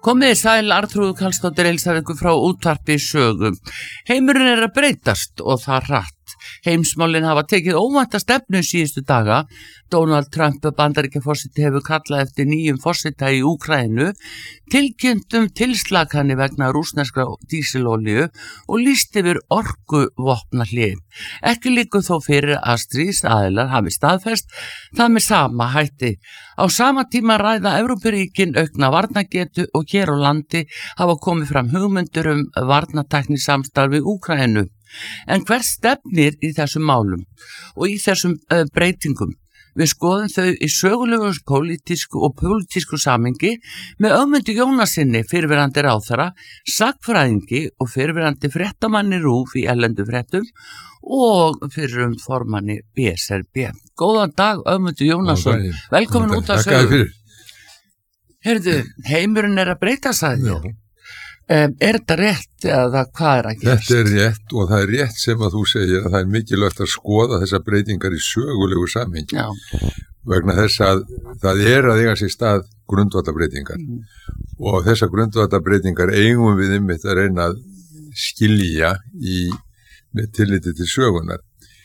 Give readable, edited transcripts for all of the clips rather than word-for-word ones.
Komið sæl Arnþrúður Karlsdóttir heilsar ykkur frá útvarpi sögum. Heimurinn að breytast og það hratt. Heimsmálin hafa tekið óvænta stefnu síðustu daga. Donald Trump, Bandaríkjaforseti, hefur kallað eftir nýjum forseta í Úkraínu, tilkynnt tilslakani vegna rússneskra dísilolíu og lýst yfir orkuvopnahlé. Ekki liggur þó fyrir að stríðsaðilar hafi staðfest það með sama hætti. Á sama tíma ræða Evrópuríkin aukna varnargetu og hér á landi hafa komið fram hugmyndur varnartæknisamstarf við Úkraínu. En hver stefnir í þessum málum og í þessum breytingum? Við skoðum þau í sögulegu pólitísku og pólitísku samhengi með Ögmundi Jónasinni, fyrrverandi ráðherra, sagnfræðingi og fyrrverandi fréttamanni RÚV í erlendu fréttum og fyrrum formanni BSRB. Góðan dag, Ögmundi Jónasson. Velkomin út af sögu. Heyrðu, heimurinn að breyta sæði. Já. Þetta rétt eða hvað að gerast? Þetta rétt og það rétt sem að þú segir að það mikilvægt að skoða þessar breytingar í sögulegu samhengi. Já. Vegna þess að það að eiga sér stað grundvallarbreytingar og þessar grundvallarbreytingar eigum við einmitt að reyna að skilja með tilliti til sögunar.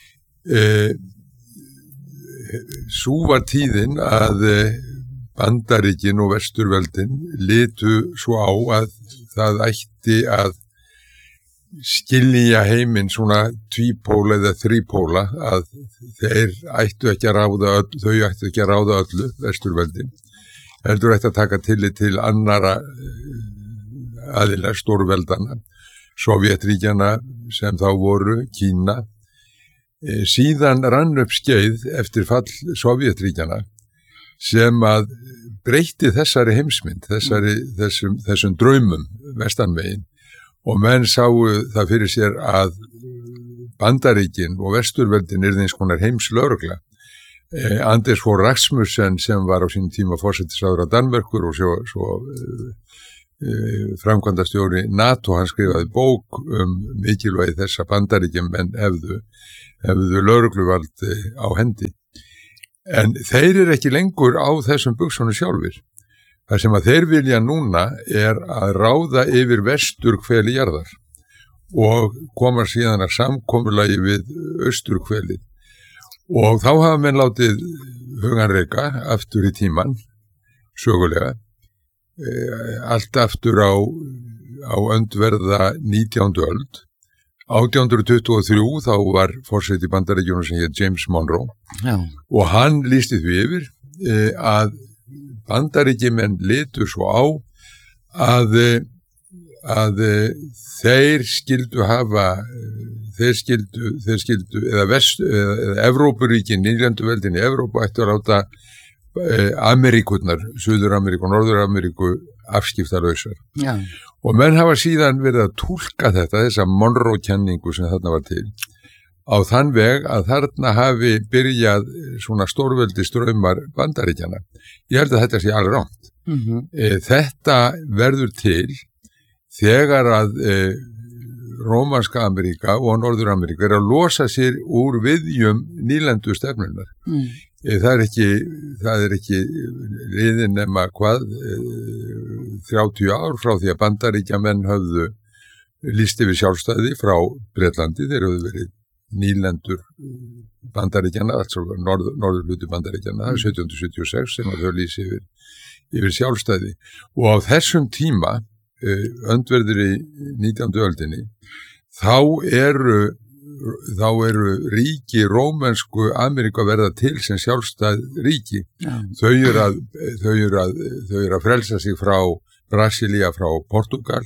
Sú var tíðin að Bandaríkin og Vesturveldin litu svo á að það ætti að skilja heiminn svona tvípóla eða þrípóla, að þau ættu ekki að ráða öllu, Vesturveldin. Heldur ætti að taka tillit til annara aðila, stórveldana, Sovétríkjana sem þá voru, Kína. Síðan rann upp skeið eftir fall Sovétríkjana sem að breytti þessari heimsmynd, þessum draumum vestanmegin, og menn sáu það fyrir sér að Bandaríkin og Vesturveldin yrði eins konar heimslögregla. Anders Fogh Rasmussen sem var á sínum tíma forsætisráðherra Danmerkur og svo framkvæmdastjóri NATO, hann skrifaði bók mikilvægi þess að Bandaríkin menn hefðu lögregluvald á hendi. En þeir ekki lengur á þessum buxunum sjálfir. Það sem að þeir vilja núna að ráða yfir vesturhveli jarðar og koma síðan að samkomulagi við austurhvelið. Og þá hafa menn látið hugan reika aftur í tíman, sögulega, allt aftur á öndverða 19. öld. 1823 þá var forseti Bandaríkjunum sem hét James Monroe. Já. Og hann lýsti því yfir að Bandaríkjumenn litu svo á að þeir skildu eða Evrópuríkin, nýlenduveldin í Evrópu ættu að láta Ameríkurnar, Suður-Ameríku og Norður-Ameríku afskiptalausar. Já. Og menn hafa síðan verið að túlka þessa Monroe-kenningu sem þarna var til á þann veg að þarna hafi byrjað svona stórveldi straumar Bandaríkjana. Ég held að þetta sé alveg rangt. Þetta verður til þegar að Rómanska Ameríka og Norður-Ameríka að losa sér úr viðjum nýlendu stefnunar. Það er ekki liðin nema 30 ár frá því að Bandaríkjamenn höfðu lýst yfir sjálfstæði frá Bretlandi. Þeir höfðu verið nýlendur Bandaríkjana, altså norðurhluti Bandaríkjana, 1776 sem að þau lýsi yfir sjálfstæði. Og á þessum tíma, öndverður í 19. öldinni, þá eru ríki rómensku Ameríku að verða til sem sjálfstæð ríki. Já. Þau eru að frelsa sig frá Brasilía, frá Portugal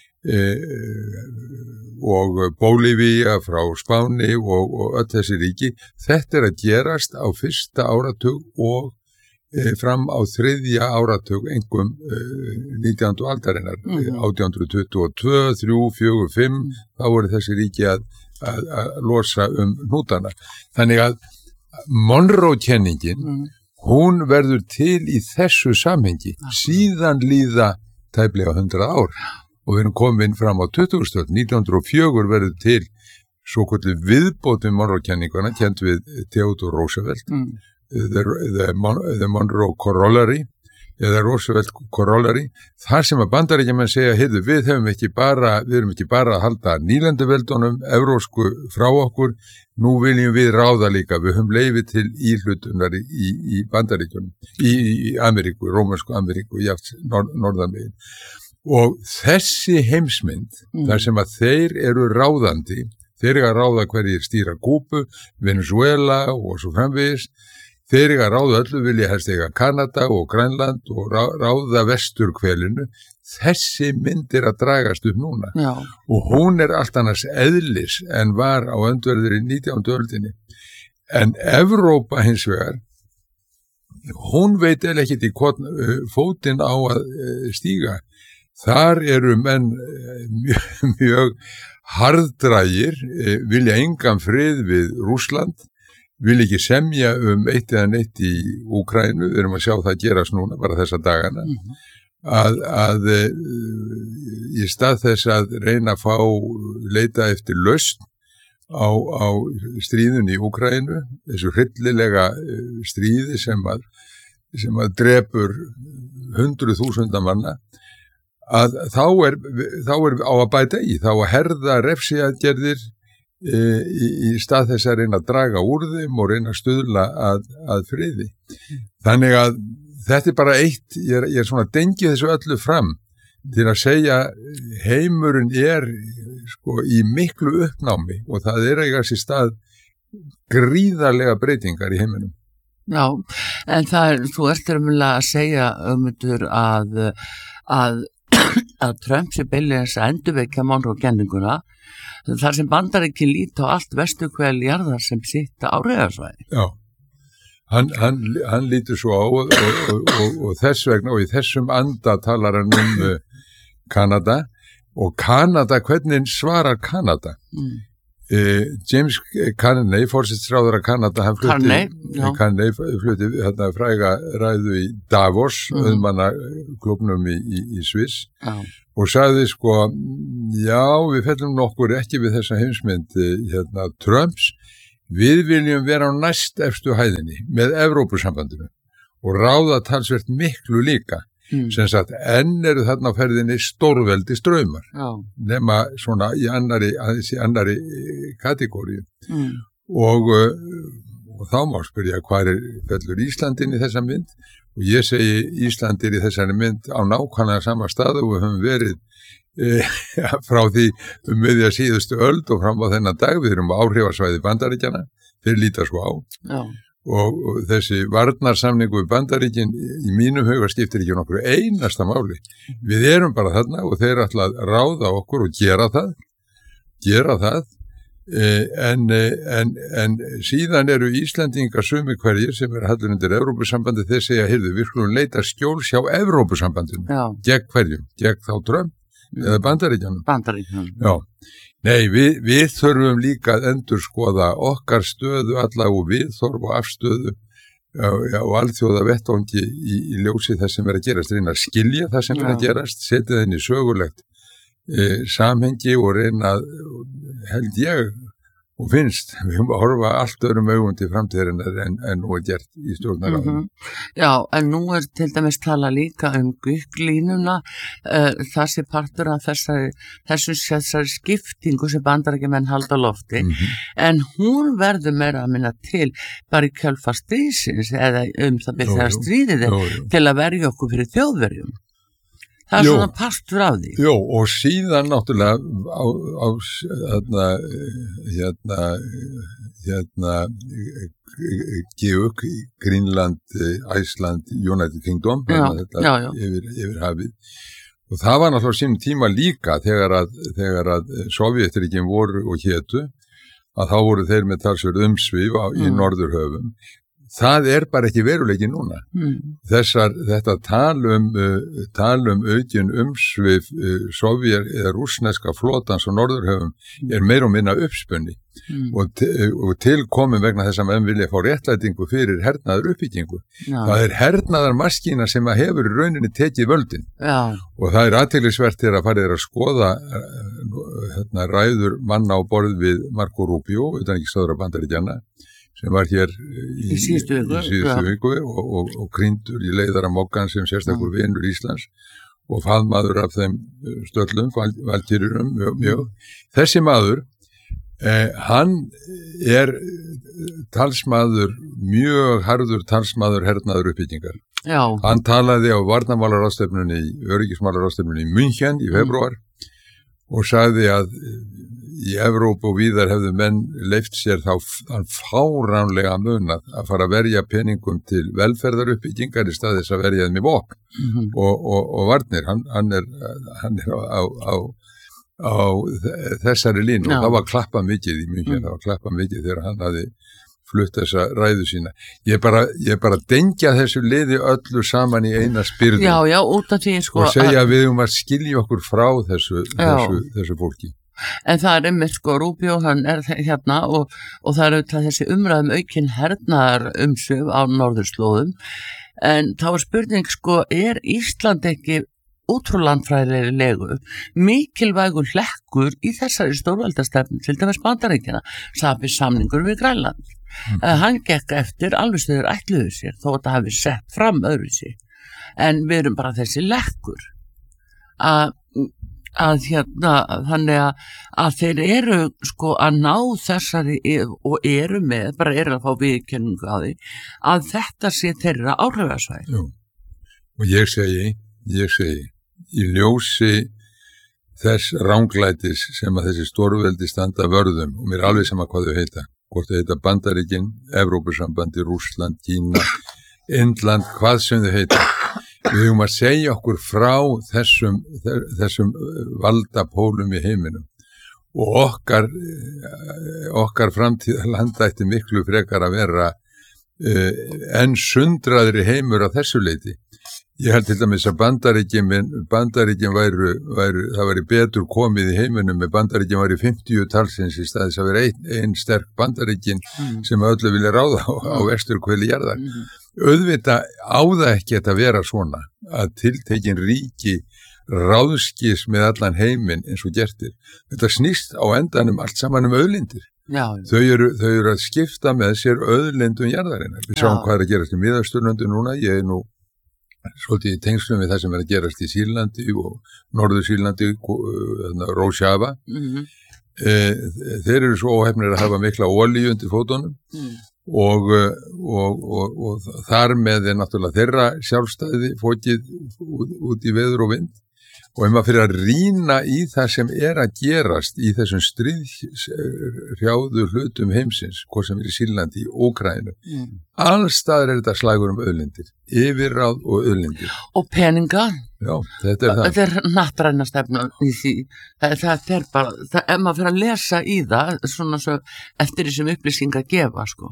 og Bólivía frá Spáni og öll þessi ríki. Þetta að gerast á fyrsta áratug og fram á þriðja áratug einhverjum 19. aldarinnar, 1822, 3, 4, 5, þá voru þessi ríki að losa hnútana. Þannig að Monroe-kenningin, hún verður til í þessu samhengi. Síðan líða tæplega 100 ár og við erum komin fram á 20. öld. 1904 verður til svokölluð viðbót við Monroe-kenninguna, kennt við Theodore Roosevelt, the Monroe Corollary, eða Roosevelt Corollary, þar sem að Bandaríkjamenn segja, heyrðu, við erum ekki bara að halda nýlenduveldunum, evrósku frá okkur, nú viljum við ráða líka, við höfum leyfi til íhlutunar í Bandaríkjunum, í Ameríku, Rómönsku Ameríku, játt norðanvegin. Og þessi heimsmynd, þar sem að þeir eru ráðandi, þeir eru að ráða hverjir stýra Kúbu, Venezuela og svo framvegis, þeir eru að ráða öllu, vilja helst eiga Kanada og Grænland og ráða vesturhvelinu. Þessi mynd að dragast upp núna. Já. Og hún allt annars eðlis en var á öndverðir í 19. öldinni. En Evrópa hins vegar, hún veit ekki í fótinn á að stíga. Þar eru menn mjög harðdrægir, vilja engan frið við Rússland, vil ekki semja eitt eða neitt í Úkraínu, við erum að sjá það gerast núna bara þessa dagana, að í stað þess að reyna að leita eftir lausn á stríðun í Úkraínu, þessu hryllilega stríði sem að drepur 100.000 manna, að þá er á að bæta í, þá að herða refsiaðgerðir í stað þess að reyna að draga úr þeim og reyna að stuðla að friði. Þannig að þetta bara eitt, ég er svona að dengja þessu öllu fram til að segja heimurinn sko í miklu uppnámi og það eiga sér stað gríðarlega breytingar í heiminum. Já, en þú ert að segja að Trump sé beinlega að endurvekja Monroe-kenninguna þar sem Bandaríkin líta á allt vesturhvel jarðar sem sitt áhrifarsvæði. Já, hann lítur svo á og þess vegna og í þessum anda talar hann Kanada og Kanada, hvernig svarar Kanada? James Carney, forsætisráðherra Kanada, hann flutti hérna fræga ræðu í Davos, auðmannaklúbbnum í Sviss og sagði sko, já, við fellum nokkur ekki við þessa heimsmynd hérna Trumps, við viljum vera á næst efstu hæðinni með Evrópusambandinu og ráða talsvert miklu líka. Sem sagt, enn eru þarna á ferðinni stórveldi straumar nema svona í annari kategóriu og þá má spyrja hvað fellur Íslandin í þessa mynd og ég segi Íslandir í þessari mynd á nákvæmlega sama stað og við höfum verið frá því miðja síðustu öld og fram á þennan dag, við erum á áhrifarsvæði Bandaríkjanna, þeir líta svo á og þessi varnarsamningu við Bandaríkin í mínum huga skiptir ekki nokkru einasta máli. Við erum bara þarna og þeir ætla að ráða okkur og gera það en síðan eru Íslendingar sumi hverjir sem hallir undir Evrópusambandi, þeir segja, heyrðu, við skulum leita skjóls hjá Evrópusambandinu. Gegn hverjum? Gegn þá Trump eða Bandaríkjanum? Já. Nei, við þurfum líka að endurskoða okkar stöðu alla og viðþorf og afstöðu og alþjóða vettvangi í ljósi þess sem að gerast, reyna að skilja það sem að gerast, setja það inn í sögulegt samhengi og reyna, held ég og finnst, við höfum að horfa allt öðrum augum til framtíðarinnar en nú gert í stjórnarráðinu. Já, en nú til dæmis tala líka gugglínuna, það sé partur af þessari skiptingu sem Bandaríkjamenn halda á lofti, en hún verður meira að minna til bara í kjölfar stríðsins eða það byrja þegar stríðið til að verja okkur fyrir þjóðverjum. Það svona partur af því. Jó, og síðan náttúrulega GUK, Greenland, Iceland, United Kingdom, yfir hafið. Og það var náttúrulega sínum tíma líka þegar að Sovjetríkin voru og hétu, að þá voru þeir með talsverð umsvif í Norðurhöfum. Það bara ekki veruleiki núna. Þetta talum aukin umsvif sovjar eða rússneska flotans og norðurhöfum meir og minna uppspunni og tilkomin vegna þess að menn vilja fá réttlætingu fyrir hernaðar uppbyggingu. Það hernaðar maskína sem að hefur í rauninni tekið völdin og það athyglisvert þegar að farið að skoða ræður manna á borð við Marco Rubio, utanríkisráðherra Bandaríkjanna, sem var hér í síðustu viku og krýndur í leiðara Moggan sem sérstakur vinur Íslands og faðmaður af þeim stöllum, valkyrjurum mjög. Þessi maður, hann talsmaður, mjög harður talsmaður hernaður uppbyggingar. Já. Hann talaði á varnarmálaráðstefnunni, öryggismálaráðstefnunni í München í febrúar og sagði að í Evrópu og víðar hefðu menn leyft sér þá fáránlega munað að fara að verja peningum til velferðaruppbyggingar í stað þess að verja þeim í vopn og varnir. Hann er á þessari línu og það var klappað mikið í München, það var klappað mikið þegar hann hafði flutt þessa ræðu sína. Ég bara dengja þessu liði öllu saman í eina spyrðu. Já, út af því sko. Og segja að við að skilja okkur frá þessu fólki. En það er einmitt sko, Rubio, hann er hérna og það er auðvitað þessi umræðum aukin hernaðar umsvif á norðurslóðum. En þá er spurning sko, er Ísland ekki útrúlandfræðilegri legu mikilvægur hlekkur í þessari stórveldastefnu, til dæmis Bandaríkjanna, samningur við Grænland. Hann gekk eftir alveg stöður ætluðu sér, þó að það hafi sett fram öðru sér. En við erum bara þessi hlekkur að þannig að þeir eru sko að ná þessari og eru að fá viðurkenningu á því að þetta sé þeirra áhrifasvæði. Jú, og ég segi í ljósi þess ranglætis sem að þessi stórveldi standa vörðum og mér er alveg sama hvað þau heita, hvort þau heita Bandaríkin, Evrópusambandi, Rússland, Kína, Indland, hvað sem þau heita. Við höfum að segja okkur frá þessum valdapólum í heiminum og okkar framtíðarland ætti miklu frekar að vera enn sundraðri heimur að þessu leyti. Ég held til dæmis að Bandaríkin væru, það væri betur komið í heiminum með Bandaríkin væri 50 talsins í staðis að vera ein sterk Bandaríkin sem öllu vilja ráða á vesturhveli jarðar. Auðvitað á það ekki að vera svona að tiltekin ríki ráðskis með allan heiminn eins og gertir. Þetta snýst á endanum allt saman auðlindir. Já. Þau eru að skipta með sér auðlindum jarðarinnar. Við sjáum hvað er að gerast í Miðausturlöndum núna. Ég er nú svolítið í tengslum við það sem er að gerast í Sýrlandi og Norður-Sýrlandi, Rojava. Þeir eru svo óhefnir að hafa mikla olíu undir fótunum og þar með er náttúrulega þeirra sjálfstæði fókið út í veður og vind og maður fyrir að rýna í það sem er að gerast í þessum stríðshrjáðu hlutum heimsins, hvað sem er í Sýrlandi, í Úkraínu. Alls staðar er þetta slagur auðlindir, yfirráð og auðlindir. Og peninga. Já, þetta er það. Þetta er hnattræna stefna í því. Það er bara, ef maður fyrir að lesa í það, svona svo eftir þessum upplýsingar gefa, sko.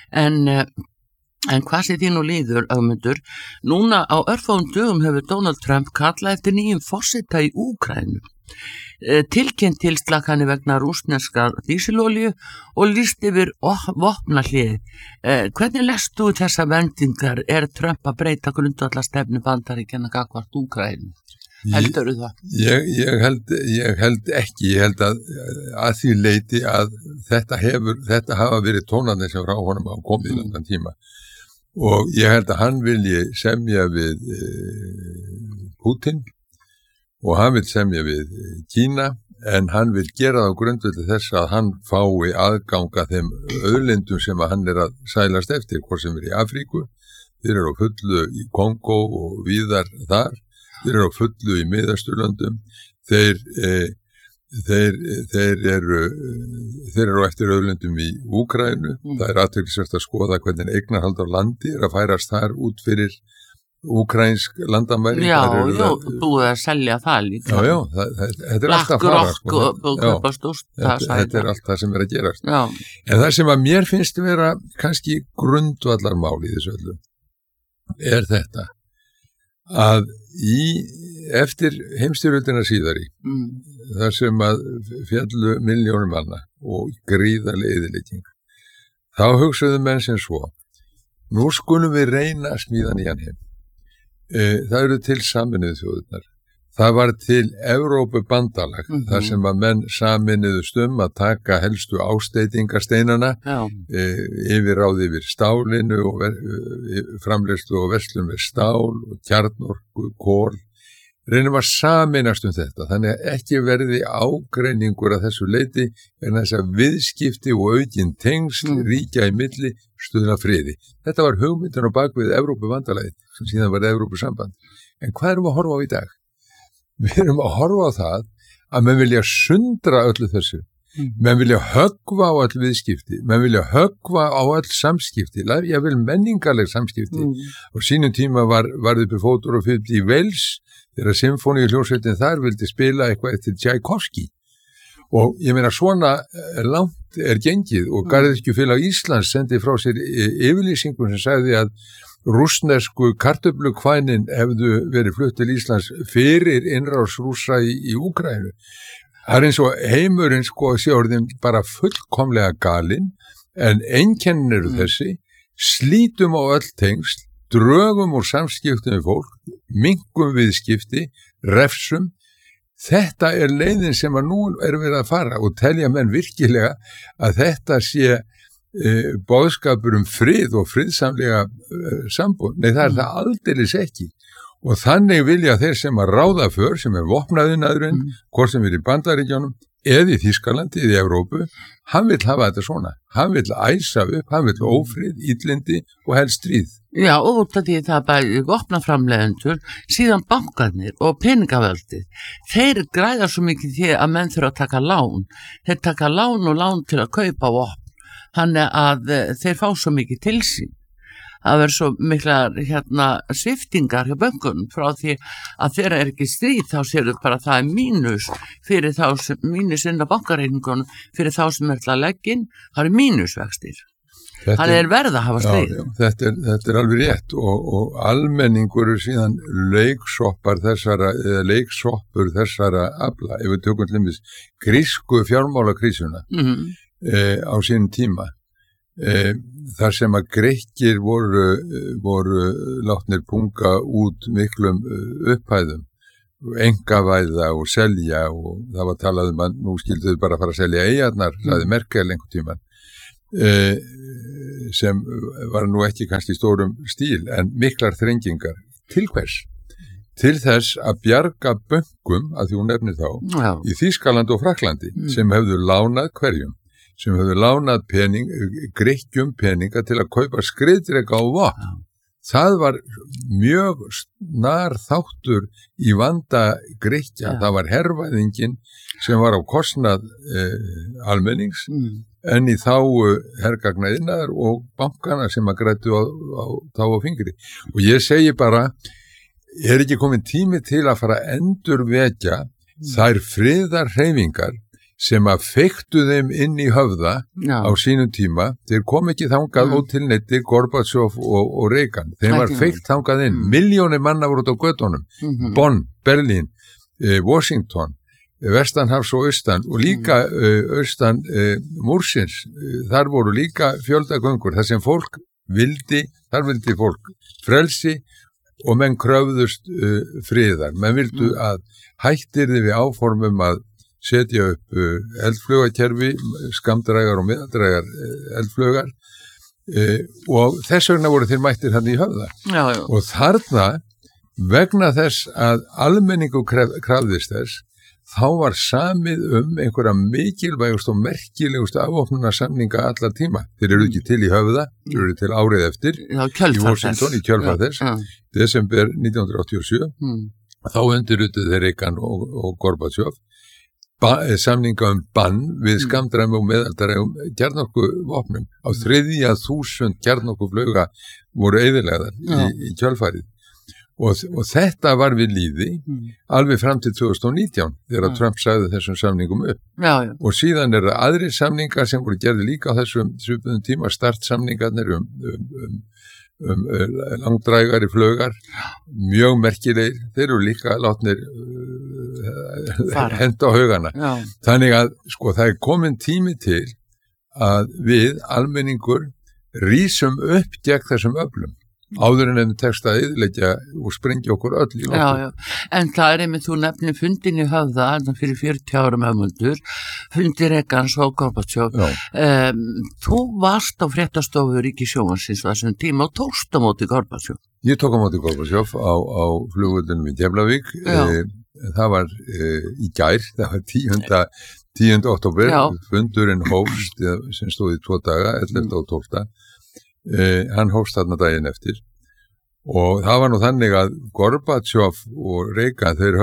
En hvað sé því nú líður, Ögmundur? Núna á örfáum dögum hefur Donald Trump kallað eftir nýjum forseta í Úkraínu. Tilkynnt tilslakanir vegna rússneskrar dísilolíu og lýst yfir vopnahlið. Hvernig lestu þú þessa vendingar? Er Trump að breyta grundvallarstefnu Bandaríkjanna gagnvart Úkraínu? Heldurðu það? Ég held ekki. Ég held að því leiti að þetta hafa verið tónarnir sem frá honum hafa komið í langan tíma. Og ég held að hann vilji semja við Putin og hann vil semja við Kína en hann vil gera það á grundvelli þess að hann fái aðganga þeim auðlindum sem að hann er að sælast eftir, hvort sem er í Afríku, þeir eru á fullu í Kongo og víðar þar, þeir eru á fullu í Miðausturlöndum, þeir eru eftir auðlindum í Úkraínu. Það er athyglisvert að skoða hvernig eignarhald af landi er að færast þar út fyrir úkraínsk landamæri. Já, búið að selja það líka. Já, þetta er allt að fara. Þetta er allt það sem er að gerast. Já. En það sem að mér finnst vera kannski grundvallarmál í þessu öllu er þetta að eftir heimsstyrjöldina síðari þar sem að fjallu milljónum manna og gríðarlega eyðilegging, þá hugsuðu menn sem svo, nú skulum við reyna að smíða nýjan heim. Það eru til Sameinuðu þjóðirnar, það var til Evrópubandalag, þar sem að menn saminuðust að taka helstu ásteytingarsteinana, yfirráð yfir stálinu og framleiðslu og verslun með stál og kjarnorku, kol, reynum að saminast þetta, þannig að ekki verði ágreiningur að þessu leyti en þess að viðskipti og aukin tengsl ríkja í milli stuðla friði. Þetta var hugmyndin á bakvið Evrópubandalagið sem síðan var Evrópusamband. En hvað erum við að horfa á í dag? Við erum að horfa á það að menn vilja sundra öllu þessu. Menn vilja höggva á öll viðskipti, menn vilja höggva á öll samskipti, ég vil menningarleg samskipti. Og sínum tíma var uppi fótur og fyrir í Wales þegar symfóníuhljómsveitin þar vildi spila eitthvað eftir Tchaikovsky. Og ég meina svona langt gengið og Garðyrkjufélag Íslands sendi frá sér yfirlýsingu sem sagði að rússnesku kartöflukvænin hefðu verið flutt til Íslands fyrir innrás Rússa í Úkraínu. Það eins og heimurinn sé orðin bara fullkomlega galinn, en einkennin eru þessi, slítum á öll tengsl, drögum úr samskiptum við fólk, minkum viðskipti, refsum. Þetta leiðin sem að nú verið að fara og telja menn virkilega að þetta sé boðskapur frið og friðsamlega sambúð. Nei, það það aldeilis ekki. Og þannig vilja þeir sem að ráða för, sem vopnaðinaðurinn, hvort sem í Bandaríkjunum, eða í Þýskalandi, eða í Evrópu, hann vill hafa þetta svona. Hann vill æsa upp, hann vill ófrið, illindi og helst stríð. Já, og út af því það bæði vopnaframleiðendur, síðan bankarnir og peningavöldið. Þeir græða svo mikið því að menn þurfa að taka lán. Þeir taka lán og lán til að kaupa vopn. Þannig að þeir fá svo mikið til sín. Það verður svo miklar sviftingar hjá bönkunum frá því að þeirra ekki stríð, þá séu bara það mínus fyrir þá sem mínus inn á bankareiningunum, fyrir þá sem til að leggja inn, það mínusvextir. Það verða að hafa stríð. Já, þetta alveg rétt og almenningur síðan leiksoppur þessara afla, ef við tökum til dæmis grísku fjármálakrísuna á sínum tíma. Þar sem að Grikkir voru látnir punga út miklum upphæðum, engavæða og selja, og það var talað að nú skildu þau bara fara að selja eyjarnar, sagði Merkel einhvern tímann, sem var nú ekki kannski stórum stíl, en miklar þrengingar. Til hvers? Til þess að bjarga bönkum, að því hún nefnir þá, í Þýskalandi og Fraklandi, sem hefðu lánað hverjum? Sem hefur lánað Grikkjum peninga til að kaupa skriðdreka og vopn. Það var mjög snar þáttur í vanda Grikkja. Það var hervæðingin sem var á kostnað almennings, en í þágu hergagnaðinnar og bankana sem að grættu á fingri. Og ég segi bara, ekki komin tími til að fara að endurvekja þær friðarhreyfingar sem að feiktu þeim inn í höfða á sínum tíma. Þeir kom ekki þangað ótilneittir Gorbatsjov og Reagan. Þeim var feikt þangað inn. Milljónir manna voru út á götunum. Bonn, Berlín, Washington, vestanhafs og austan, og líka austan Múrsins. Þar voru líka fjöldagöngur. Það sem fólk vildi, þar vildi fólk frelsi og menn kröfðust friðar. Menn vildu að hættirði við áformum að setja upp eldflaugakerfi, skammdrægar og meðaldrægar eldflaugar, og þess vegna voru þeir mættir hann í höfða. Og þarna, vegna þess að almenningu krafðist þess, þá var samið einhverja mikilvægust og merkilegust afvopnunarsamninga alla tíma. Þeir eru ekki til í höfða, þeir eru til árið eftir, í Washington, í kjölfar þess, desember 1987, þá undirrituðu þeir Reagan og Gorbatsjov samninga bann við skammdræmi og meðaldrægum kjarnorkuvopnum. Á 3.000 kjarnorkuflauga voru eyðilegðar í kjölfarið. Og þetta var við lýði alveg fram til 2019 þegar Trump sagði þessum samningum upp. Og síðan eru aðrir samningar sem voru gerði líka á þessum svipuðum tíma, startsamningarnir langdrægari flaugar, mjög merkilegir. Þeir eru líka látnir henda á haugana. Þannig að það komin tími til að við almenningur rísum upp gegn þessum öflum. áður en tekst að eyðileggja og sprengja okkur öll í loftið. Já, en það einmitt þú nefnir fundin í Höfða fyrir 40 árum höfmundur, fundir Regans og Gorbatsjov. Þú varst á fréttastofu Ríkissjónvarpsins þessum tíma og tókst á móti Gorbatsjov. Ég tók á móti Gorbatsjov á flugvöllunum í Keflavík. Það var í gær, það var 10. október, fundurinn hófst sem stóð í 2 daga, 11. og 12. Hann hófst þarna daginn eftir og það var nú þannig að Gorbatsjov og Reagan þeir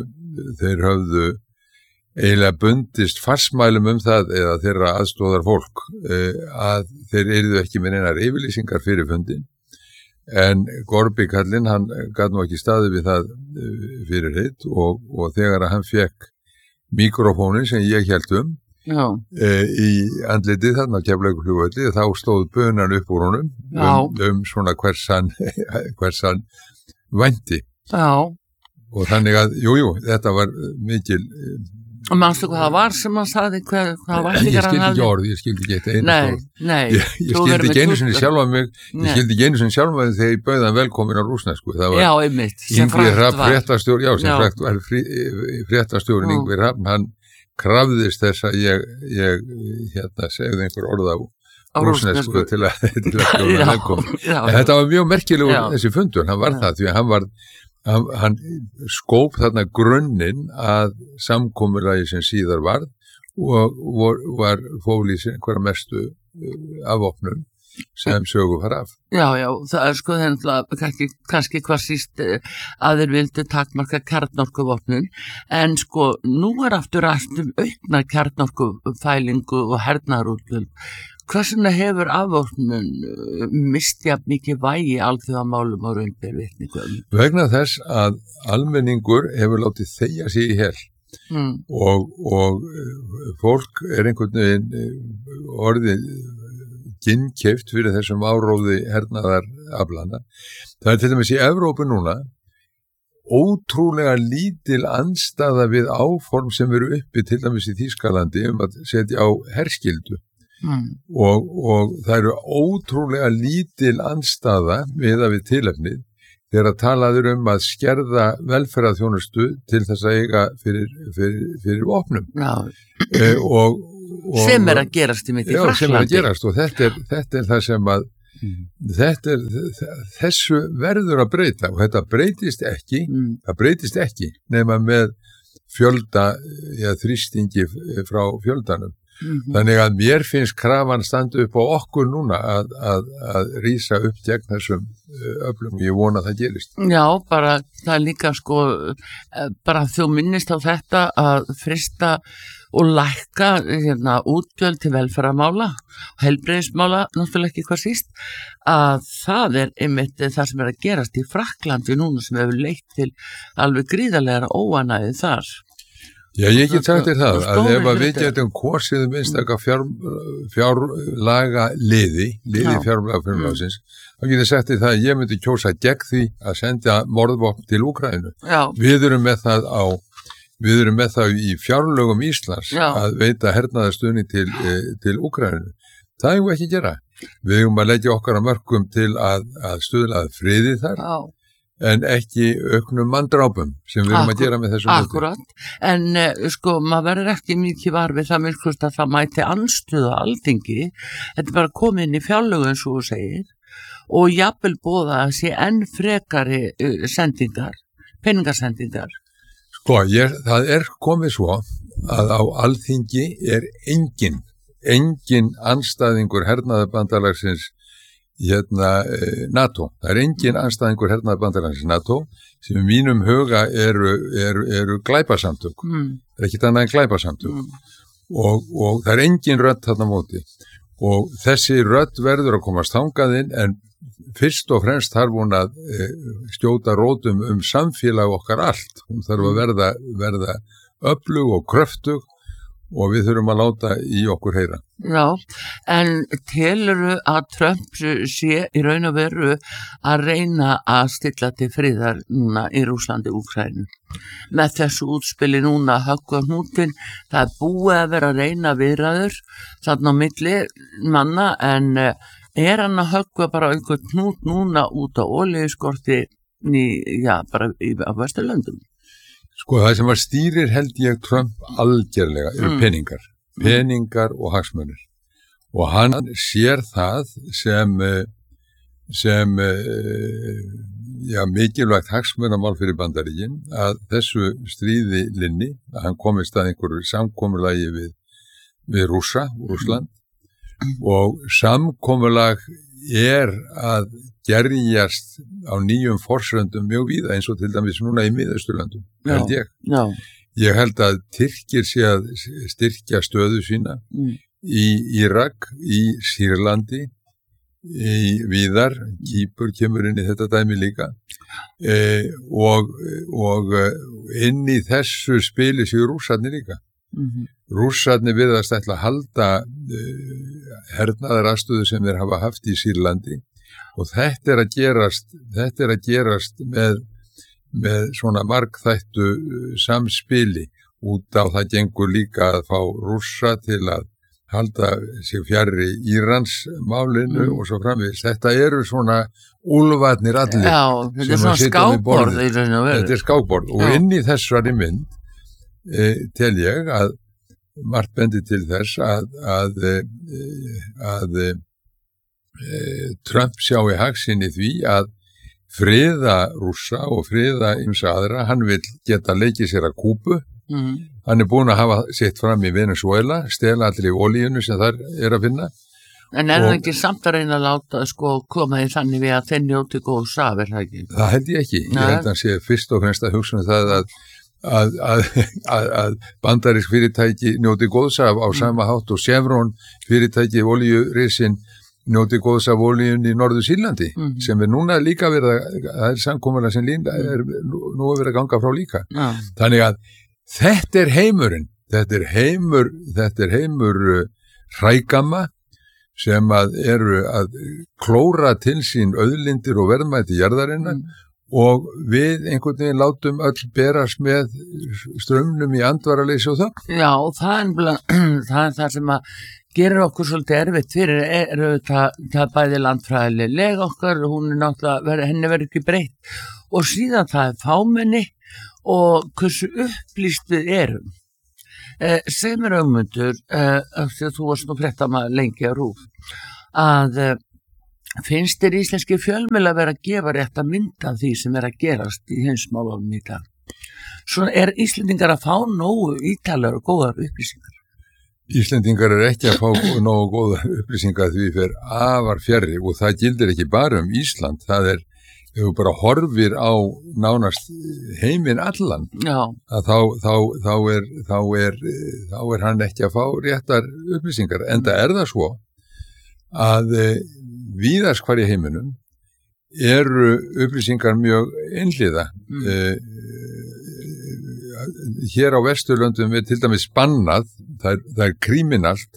höfðu eiginlega bundist farsmælum það eða þeirra aðstóðar fólk að þeir yrðu ekki með neinar yfirlýsingar fyrir fundin en Gorbi kallinn hann gat nú ekki staðið við það fyrir hitt og þegar að hann fekk mikrofónin sem ég hélt í andlitið þarna á Keflavíkurflugvelli þá stóð bönan upp úr honum svona hvers hann vænti og þannig að, þetta var mikil og mannstu hvað það var sem hann sagði hvað var ég skildi ekki orð, ég skildi ekki eitt einu ég skildi ekki einu sinni sjálfa mig þegar ég bauði hann velkomin á rússnesku það var Ingvi Hrafn fréttastjóri sem frækt var fréttastjórin Ingvi Hrafn hann krafðist þess að ég segði einhver orð á rússnesku til að bjóða velkomin en þetta var mjög merkilegur þessi fundur, hann var það því að hann skóp þarna grunninn að samkomulagi sem síðar varð og var fólið einhverja mestu afvopnun sem sögu fara af. Já, það kannski hvað síst að þeir vildu takmarka kjarnorkuvopnun en nú aftur rætt aukna kjarnorkufælingu og hernaðarútlun. Hversuna hefur afvopnun mistjafn mikið vægi alþjóðamálum og raunbervitningum? Vegna þess að almenningur hefur látið þegja sig í hel og fólk einhvern veginn orðið ginnkeypt fyrir þessum áróði hernaðaraflana. Það til dæmis í Evrópu núna ótrúlega lítil andstaða við áform sem eru uppi til dæmis í Þýskalandi að setja á herskyldu. Og það eru ótrúlega lítil andstaða við tilefnið þegar talaður að skerða velferðarþjónustu til þess að eiga fyrir vopnum sem að gerast í mitt í Frakklandi sem að gerast og þetta er það sem að þessu verður að breyta og þetta breytist ekki nema með fjölda þrýstingi frá fjöldanum. Þannig að mér finnst krafan standa upp á okkur núna að rísa upp gegn þessum öflum. Ég vona að það gerist. Já, bara það er líka bara þú minnist á þetta að frista og lækka útgjöld til velferðarmála og heilbrigðismála, náttúrulega ekki hvað síst, að það er einmitt það sem er að gerast í Frakklandi núna sem hefur leitt til alveg gríðarlega óánægju þar. Já, ég get sagt þér það að ef við getum kosið einstaka fjárlaga liði fjárlagafjárlagsins, þá getur sagt þér það að ég myndi kjósa gegn því að senda morðvopn til Úkraínu. Við erum með það í fjárlögum Íslands að veita hernaðarstuðning til Úkraínu. Það eigum við ekki að gera. Við eigum að leggja okkar að mörkum til að stuðla að friði þar. En ekki auknum manndrápum sem við erum að gera með þessum Akkurat, en maður verður ekki mikið var við það myrkust að það mæti andstöðu á Alþingi, þetta er bara komið inn í fjárlögu eins og þú segir og jafnvel boða að sé enn frekari peningasendingar. Það er komið svo að á Alþingi er engin andstæðingur hernaðarbandalagsins NATO. Það er engin andstæðingur hernaðarbandalagsins NATO sem í mínum huga eru glæpasamtök. Það er ekkert annað en glæpasamtök. Og það er engin rödd þarna móti. Og þessi rödd verður að komast þangað inn en fyrst og fremst þarf hún að skjóta rótum samfélag okkar allt. Hún þarf að verða öflug og kröftug og við þurfum að láta í okkur heyra. Já, en telurðu að Trump sé í raun og veru að reyna að stilla til friðar núna í Rússlandi og Úkraínu? Með þessu útspili núna höggva hnútin, það er búið að vera að reyna viðræður þarna á milli manna en Hann að höggva bara einhvern hnút núna út á olíuskorti bara á Vesturlöndum? Sko, það sem stýrir held ég Trump algerlega eru peningar og hagsmunir. Og hann sér það sem mikilvægt hagsmunamál fyrir Bandaríkin að þessu stríði linni, að hann komist að einhverju samkomulagi við Rússland og samkomulag að gerjast á nýjum forsöndum mjög víða eins og til dæmis núna í Miðausturlöndum, held ég. Já. Ég held að Tyrkir sé að styrkja stöðu sína í Írak, í Sýrlandi, í víðar, Kýpur kemur inn í þetta dæmi líka og inn í þessu spili séu Rússarnir líka. Rússarnir virðast ætla að halda hernaðaraðstöðu sem þeir hafa haft í Sýrlandi og þetta er að gerast með svona margþættu samspili út á það gengur líka að fá Rússa til að halda sig fjarri Írans málinu og svo framvegis. Þetta eru svona úlfarnir allir. Já, þetta er svona skákborð. Þetta er skákborð og inn í þessari mynd tel ég að margt bendi til þess að Trump sjái hag sinn í því að friða Rússa og friða ýmsa aðra. Hann vil geta leikið sér að Kúbu. Hann búinn að hafa sitt fram í Venezuela, stela allir í olíunu sem þar að finna. En það ekki samt að reyna að láta koma því þannig við að þeir njóti góðs af, það ekki? Það held ég ekki. Ég held að hann sé fyrst og fremst að hugsa það að bandarísk fyrirtæki njóti góðs af á sama hátt og Chevron fyrirtæki olíurisinn njóti góðs af olíun í Norður Sýrlandi sem núna líka það samkomulag sem nú verið að ganga frá líka. Þannig að þetta er heimurinn, þetta er heimur hrægamma sem eru að klóra til sín auðlindir og verðmæti jarðarinnar og við einhvern veginn látum öll berast með straumnum í andvaraleysi og það. Já, það er það sem að gerir okkur svolítið erfitt fyrir það bæði landfræðileg okkar, hún náttúrulega, henni verður ekki breytt og síðan það fámenni og hversu upplýst við erum. Segð mér Ögmundur, því að þú varst nú fréttamaður lengi á RÚV, að finnst þér íslenski fjölmiðlar að vera að gefa rétt að mynda því sem að gerast í heimsmálunum í dag? Svona Íslendingar að fá nógu ítalar og góðar upplýsingar? Íslendingar ekki að fá nógu góðar upplýsingar því fyrir afar fjarri og það gildir ekki bara Ísland, það ef þú bara horfir á nánast heiminn allan, þá er hann ekki að fá réttar upplýsingar, enda það svo að víðast hvar í heiminum eru upplýsingar mjög einhliða. Hér á Vesturlöndum er til dæmis bannað, það er kriminalt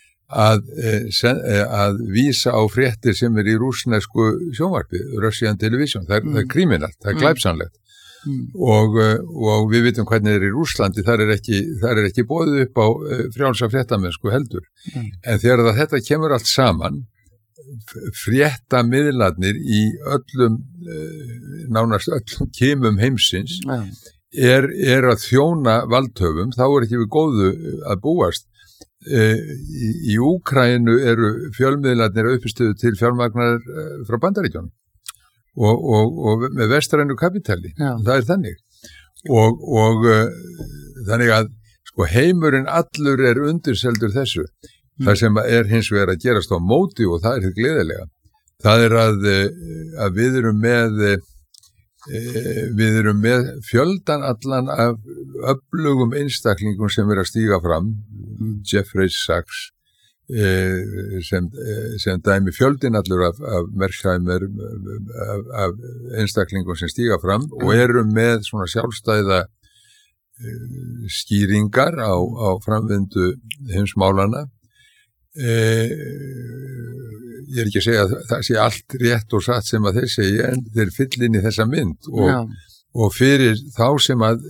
að vísa á fréttir sem í rússnesku sjónvarpi, Russian Television, það er kriminalt, það er glæpsamlegt. Og við vitum hvernig í Rússlandi, þar er ekki boðið upp á frjálsa fréttamennsku heldur. En þegar þetta kemur allt saman, fréttamiðlarnir í nánast öllum kimum heimsins er að þjóna valdhöfum, þá ekki við góðu að búast. Í Úkraínu eru fjölmiðlarnir uppistöðu til fjármagnar frá Bandaríkjunum og með vestrænu kapítali. Það er þannig. Og þannig að heimurinn allur er undirseldur þessu. Það sem er hins vegar að gerast á móti og það er gleðilega. Það er að við erum með fjöldan allan af öflugum einstaklingum sem að stíga fram, Jeffrey Sachs, sem dæmi fjöldin allur af Mersheimer, af einstaklingum sem stíga fram og eru með svona sjálfstæða skýringar á framvindu heimsmálana. Ég er ekki að segja að það sé allt rétt og satt sem að þeir segja, en þeir fyll inn í þessa mynd og fyrir þá sem að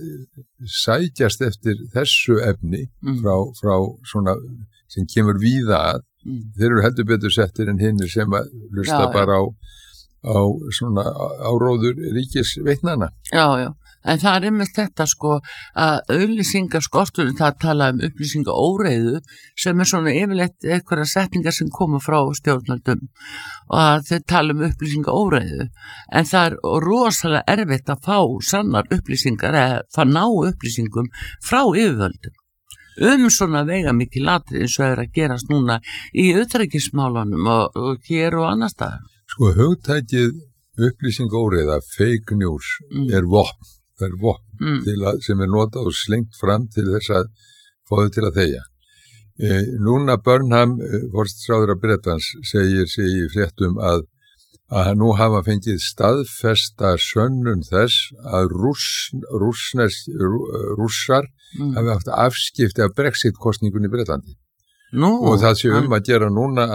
sækjast eftir þessu efni frá svona sem kemur víða að þeir eru heldur betur settir en hinnir sem að hlusta bara á svona áróður ríkisveitnana. Já. En það með þetta sko að auglýsingaskortur, það tala upplýsingaóreiðu sem svona yfirleitt einhverja setningar sem koma frá stjórnvöldum og að þeir tala upplýsingaóreiðu en það rosalega erfitt að fá sannar upplýsingar eða ná upplýsingum frá yfirvöldum svona veigamikil atriði eins og að gerast núna í utanríkismálunum og hér og annar staðar. Sko hugtækið upplýsingaóreiða, fake news, vopn. Það vopn sem notað og slengt fram til þess að fá þau til að þegja. Núna Burnham, forsætisráðherra Bretlands, segir sig í fréttum að nú hafa fengið staðfesta sönnun þess að rússar hafi haft afskipti af Brexit-kostningunni í Bretlandi. Og það sé að gera núna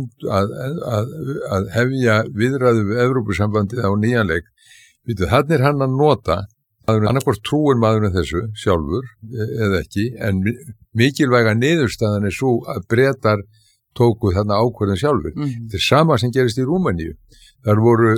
að hefja viðræðu við Evrópusambandið á nýjanleik. Þannig hann að nota annarkvort trúir maðurinn þessu sjálfur eða ekki, en mikilvæga niðurstaðan svo að Bretar tóku þarna ákvörðun sjálfur. Þetta er sama sem gerist í Rúmeníu. Þar voru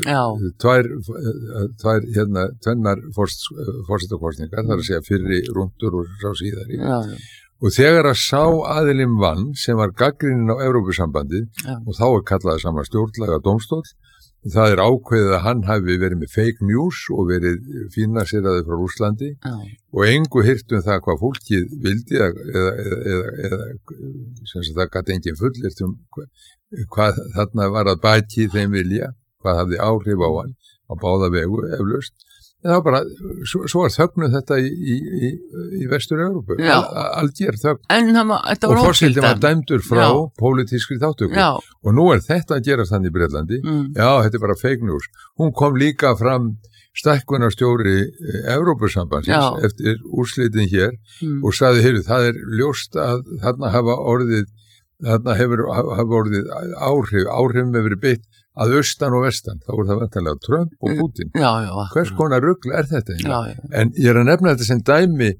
tvennar forsetakosningar, það að segja fyrri rúndur og sá síðari. Og þegar að sá aðilinn vann sem var gagnrýninn á Evrópusambandið og þá kallað saman stjórnlaga dómstól, það ákveðið að hann hafi verið með fake news og verið fínaseraði frá Rússlandi og engu hirt það hvað fólkið vildi eða sem það gæti engin fullirt hvað þarna var að baki þeim vilja, hvað hafði áhrif á hann á báða vegu eflaust. En það bara, svo þögnuð þetta í Vestur-Evrópu, alger þögn. Og forsetinn var dæmdur frá pólitískri þáttöku. Og nú þetta að gerast þannig í Bretlandi. Þetta er bara fake news. Hún kom líka fram stækkunarstjóri Evrópusambandsins eftir úrslitin hér og sagði, það ljóst að þarna hefur orðið áhrifum hefur verið beitt að austan og vestan, þá voru það vantanlega Trump og Putin. Hvers konar rugl þetta? En ég að nefna þetta sem dæmi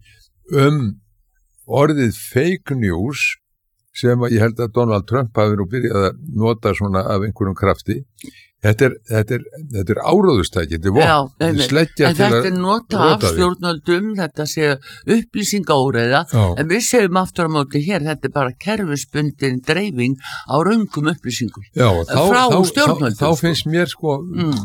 orðið fake news sem ég held að Donald Trump hafi nú byrjað að nota svona af einhverjum krafti. Þetta er áróðustæki, þetta er vopn, þetta er sleggja til að þetta er nota af stjórnvöldum, þetta sé upplýsingaóreiða, en við segjum aftur á móti hér, þetta er bara kerfisbundin dreifing á röngum upplýsingum frá stjórnvöldum. Þá finnst mér sko